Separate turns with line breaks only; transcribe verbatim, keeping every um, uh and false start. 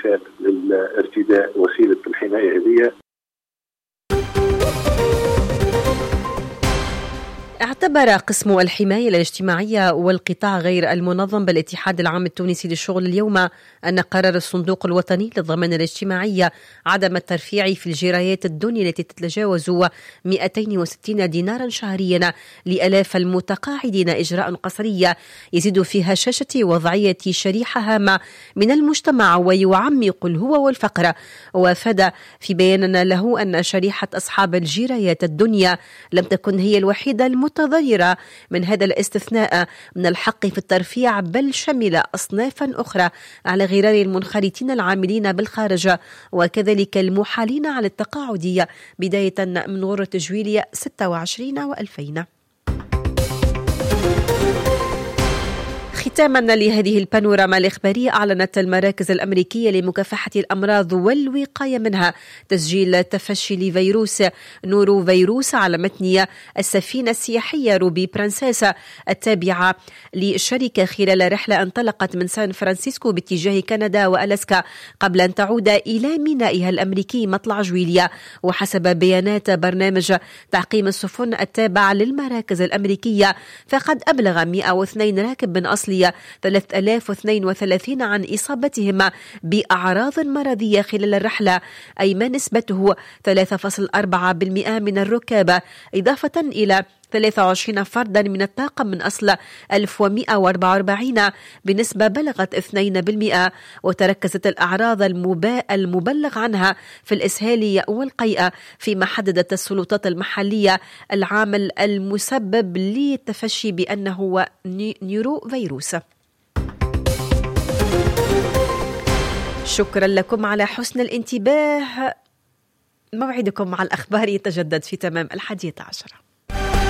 مثال للارتداء وسيله الحمايه هذه.
اعتبر قسم الحماية الاجتماعية والقطاع غير المنظم بالاتحاد العام التونسي للشغل اليوم أن قرار الصندوق الوطني للضمان الاجتماعي عدم الترفيع في الجرايات الدنيا التي تتجاوز مئتين وستين دينارا شهريا لآلاف المتقاعدين إجراء قسري يزيد في هشاشة وضعية شريحة هامة من المجتمع ويعمق الهوى والفقر. وافاد في بيان له أن شريحة أصحاب الجرايات الدنيا لم تكن هي الوحيدة المتضررة من هذا الاستثناء من الحق في الترفيع، بل شمل أصنافا أخرى على غرار المنخرطين العاملين بالخارج وكذلك المحالين على التقاعد بداية من غرة جويلية ستة وعشرين وألفين. ختاما لهذه البانوراما الإخبارية، أعلنت المراكز الأمريكية لمكافحة الأمراض والوقاية منها تسجيل تفشي لفيروس نورو فيروس على متن السفينة السياحية روبي برانسيس التابعة للشركة خلال رحلة انطلقت من سان فرانسيسكو باتجاه كندا وألاسكا قبل أن تعود إلى مينائها الأمريكي مطلع جويليا. وحسب بيانات برنامج تعقيم السفن التابع للمراكز الأمريكية فقد أبلغ مئة واثنين راكب من أصل ثلاثة آلاف واثنين وثلاثين عن إصابتهم بأعراض مرضية خلال الرحلة، أي ما نسبته ثلاثة فاصلة أربعة بالمئة من الركاب، إضافة إلى ثلاثة وعشرين فردا من الطاقم من أصل ألف ومئة وأربعة وأربعين بنسبة بلغت اثنين بالمئة. وتركزت الأعراض المبلغ عنها في الإسهال والقيء، فيما حددت السلطات المحلية العامل المسبب للتفشي بأنه نيرو فيروس. شكرا لكم على حسن الانتباه. موعدكم مع الأخبار يتجدد في تمام الحادية عشرة.